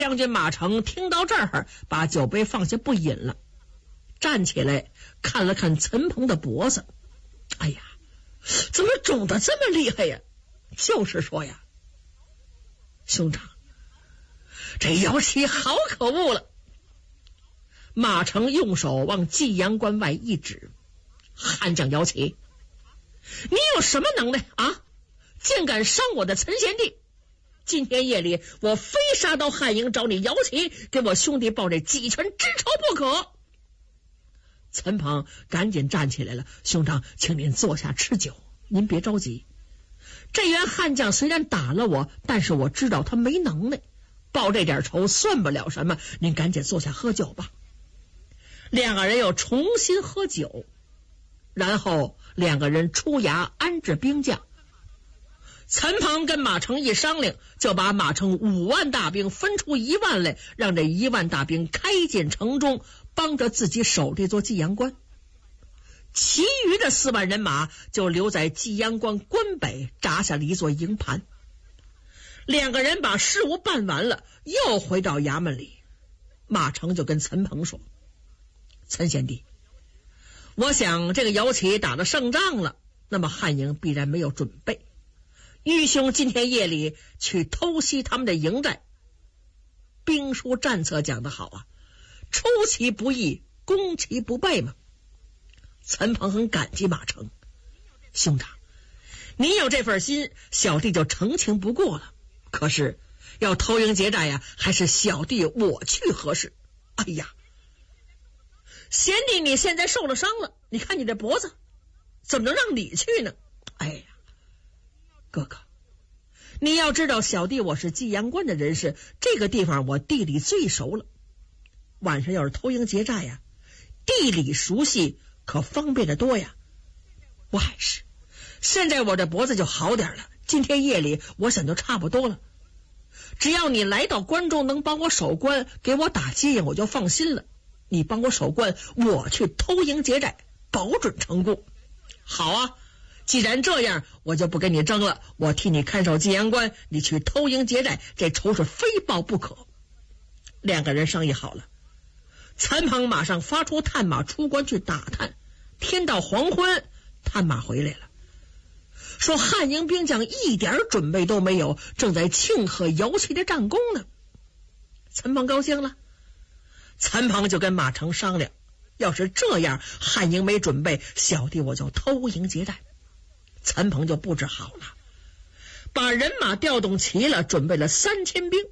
将军马成听到这儿，把酒杯放下不饮了，站起来看了看陈鹏的脖子，哎呀，怎么肿得这么厉害呀？就是说呀，兄长，这姚七好可恶了。马成用手往济阳关外一指，悍将姚七，你有什么能耐啊？竟敢伤我的陈贤弟！今天夜里我非杀到汉营找你姚七，给我兄弟报这几拳之仇不可。陈鹏赶紧站起来了，兄长，请您坐下吃酒，您别着急。这员悍将虽然打了我，但是我知道他没能耐，报这点仇算不了什么，您赶紧坐下喝酒吧。两个人又重新喝酒，然后两个人出衙安置兵将。陈鹏跟马成一商量，就把马成5万大兵分出1万来，让这1万大兵开进城中，帮着自己守这座济阳关。其余的4万人马就留在济阳关关北，扎下了一座营盘。两个人把事务办完了，又回到衙门里。马成就跟陈鹏说，陈贤弟，我想这个姚启打了胜仗了，那么汉营必然没有准备。愚兄今天夜里去偷袭他们的营寨，兵书战策讲得好啊，出其不意，攻其不备嘛。陈鹏很感激马成，兄长，你有这份心，小弟就成情不过了。可是要偷营劫寨呀，还是小弟我去合适。哎呀，贤弟你现在受了伤了，你看你这脖子，怎么能让你去呢？哎呀，哥哥，你要知道小弟我是济阳关的人士，这个地方我地理最熟了。晚上要是偷营劫寨呀，地理熟悉可方便的多呀。我还是现在我这脖子就好点了，今天夜里我想就差不多了。只要你来到关中能帮我守关，给我打接应，我就放心了。你帮我守关，我去偷营劫寨，保准成功。好啊，既然这样，我就不跟你争了，我替你看守济阳关，你去偷营劫寨，这仇是非报不可。两个人商议好了，陈鹏马上发出探马出关去打探。天到黄昏，探马回来了，说汉营兵将一点准备都没有，正在庆贺姚启的战功呢。陈鹏高兴了，陈鹏就跟马成商量，要是这样，汉营没准备，小弟我就偷营劫寨。陈鹏就布置好了，把人马调动齐了，准备了3000兵。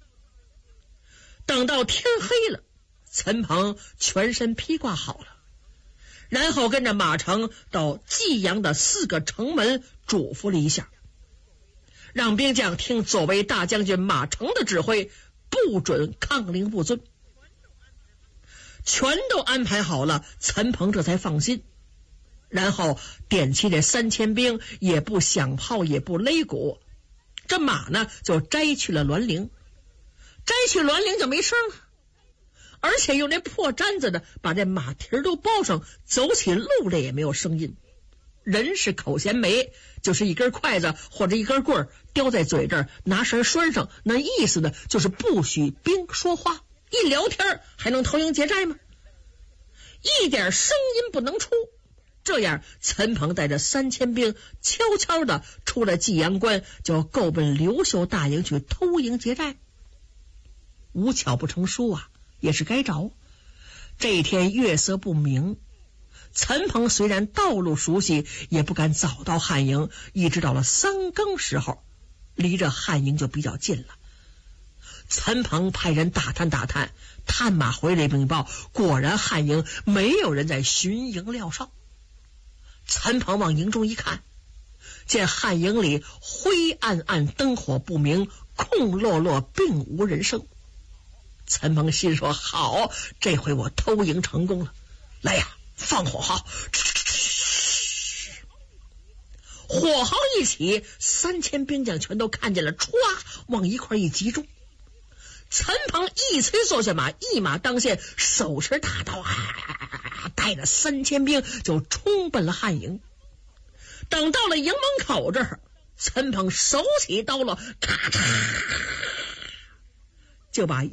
等到天黑了，陈鹏全身披挂好了，然后跟着马成到济阳的4个城门嘱咐了一下，让兵将听左卫大将军马成的指挥，不准抗令不遵。全都安排好了，陈鹏这才放心。然后点起这3000兵，也不响炮，也不擂鼓，这马呢就摘去了銮铃，摘去銮铃就没声了，而且用那破毡子的把这马蹄都包上，走起路来也没有声音。人是口衔没，就是一根筷子或者一根棍叼在嘴这儿，拿绳拴上，那意思呢就是不许兵说话，一聊天还能偷营劫寨吗？一点声音不能出。这样陈鹏带着3000兵悄悄的出了济阳关，就够奔刘秀大营去偷营劫寨。无巧不成书啊，也是该着。这一天月色不明，陈鹏虽然道路熟悉，也不敢早到汉营，一直到了3更时候，离着汉营就比较近了。陈鹏派人打探，探马回来禀报，果然汉营没有人在巡营廖哨。陈鹏往营中一看，见汉营里灰暗暗，灯火不明，空落落，并无人声。陈鹏心说，好，这回我偷营成功了。来呀，放火号！火号一起，3000兵将全都看见了，歘，往一块一集中。陈鹏一催坐下马，一马当先，手持大刀，带着3000兵就冲奔了汉营。等到了营门口这儿，陈鹏手起刀落，咔嚓就把